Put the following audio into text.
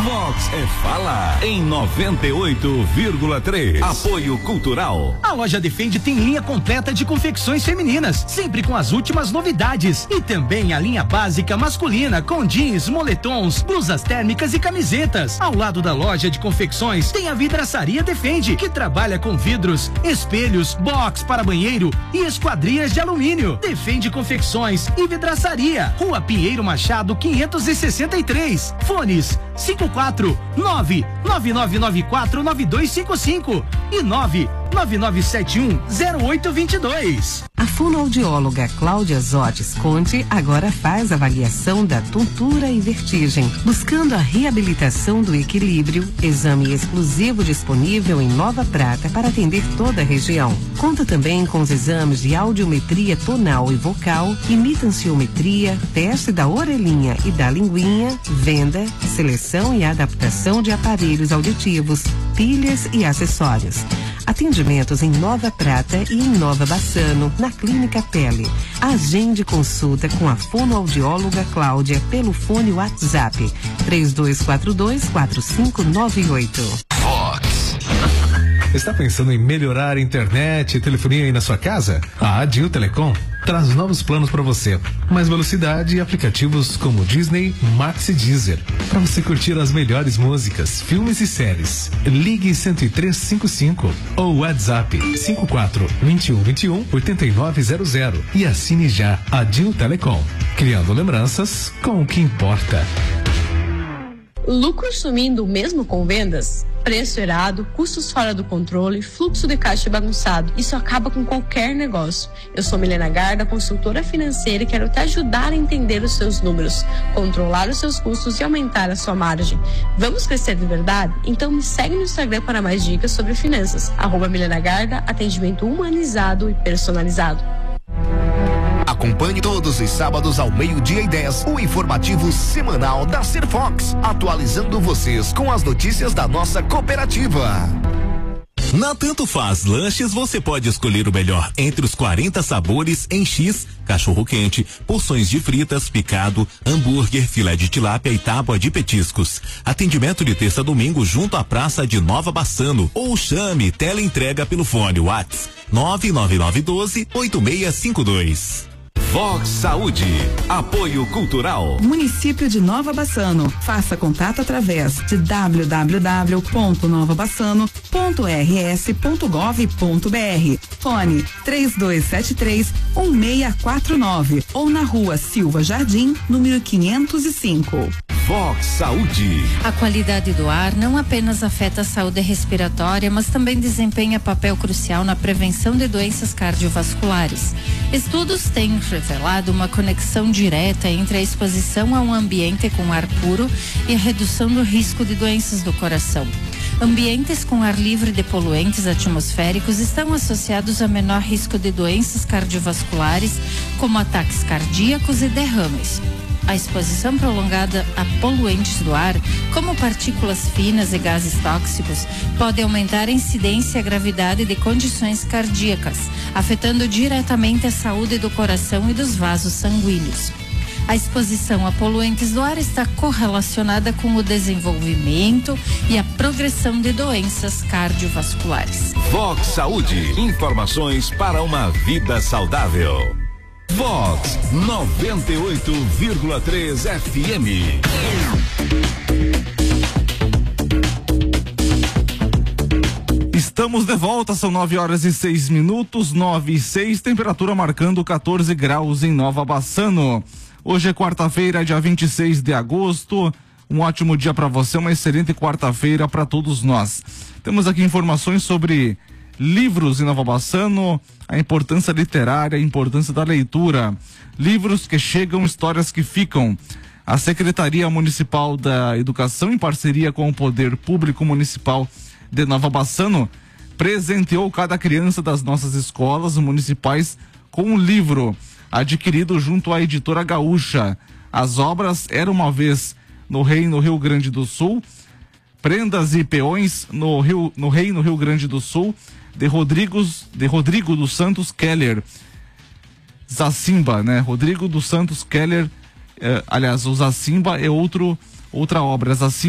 Vox é fala em 98,3. Apoio Cultural. A loja Defende tem linha completa de confecções femininas, sempre com as últimas novidades. E também a linha básica masculina com jeans, moletons, blusas térmicas e camisetas. Ao lado da loja de confecções tem a Vidraçaria Defende, que trabalha com vidros, espelhos, box para banheiro e esquadrias de alumínio. Defende Confecções e Vidraçaria, Rua Pinheiro Machado 563. Fones 54999949255 e 999710822. A fonoaudióloga Cláudia Zotes Conte agora faz avaliação da tontura e vertigem, buscando a reabilitação do equilíbrio. Exame exclusivo disponível em Nova Prata para atender toda a região. Conta também com os exames de audiometria tonal e vocal, imitanciometria, teste da orelhinha e da linguinha, venda, seleção e adaptação de aparelhos auditivos, pilhas e acessórios. Atendimentos em Nova Prata e em Nova Bassano, na Clínica Pele. Agende consulta com a fonoaudióloga Cláudia pelo fone WhatsApp 3242-4598. Vox. Está pensando em melhorar a internet e telefonia aí na sua casa? A Adil Telecom traz novos planos para você. Mais velocidade e aplicativos como Disney, Max e Deezer. Para você curtir as melhores músicas, filmes e séries. Ligue 10355 ou WhatsApp 54-2121-8900 e assine já Adil Telecom. Criando lembranças com o que importa. Lucro sumindo mesmo com vendas? Preço errado, custos fora do controle, fluxo de caixa bagunçado. Isso acaba com qualquer negócio. Eu sou Milena Garda, consultora financeira, e quero te ajudar a entender os seus números, controlar os seus custos e aumentar a sua margem. Vamos crescer de verdade? Então me segue no Instagram para mais dicas sobre finanças. @Milena Garda, atendimento humanizado e personalizado. Acompanhe todos os sábados ao 12:10 o informativo semanal da Serfox, atualizando vocês com as notícias da nossa cooperativa. Na Tanto Faz Lanches você pode escolher o melhor entre os 40 sabores em X, cachorro quente, porções de fritas, picado, hambúrguer, filé de tilápia e tábua de petiscos. Atendimento de terça a domingo junto à praça de Nova Bassano ou chame teleentrega pelo fone WhatsApp 99912-8652. Vox Saúde. Apoio Cultural. Município de Nova Bassano. Faça contato através de www.novabassano.rs.gov.br. Fone 3273-1649 ou na Rua Silva Jardim, número 505. Vox Saúde. A qualidade do ar não apenas afeta a saúde respiratória, mas também desempenha papel crucial na prevenção de doenças cardiovasculares. Estudos têm revelado uma conexão direta entre a exposição a um ambiente com ar puro e a redução do risco de doenças do coração. Ambientes com ar livre de poluentes atmosféricos estão associados a menor risco de doenças cardiovasculares, como ataques cardíacos e derrames. A exposição prolongada a poluentes do ar, como partículas finas e gases tóxicos, pode aumentar a incidência e a gravidade de condições cardíacas, afetando diretamente a saúde do coração e dos vasos sanguíneos. A exposição a poluentes do ar está correlacionada com o desenvolvimento e a progressão de doenças cardiovasculares. Vox Saúde. Informações para uma vida saudável. Vox 98,3 FM. Estamos de volta, são 9h06, 9:06, temperatura marcando 14 graus em Nova Bassano. Hoje é quarta-feira, dia 26 de agosto. Um ótimo dia para você, uma excelente quarta-feira para todos nós. Temos aqui informações sobre livros em Nova Bassano, a importância literária, a importância da leitura. Livros que chegam, histórias que ficam. A Secretaria Municipal da Educação, em parceria com o Poder Público Municipal de Nova Bassano, presenteou cada criança das nossas escolas municipais com um livro adquirido junto à Editora Gaúcha. As obras Era uma Vez no Rio Grande do Sul, Prendas e Peões no Rio Grande do Sul, de Rodrigo dos Santos Keller. Zacimba, né? Rodrigo dos Santos Keller, aliás, o Zacimba é outra obra. Zacimba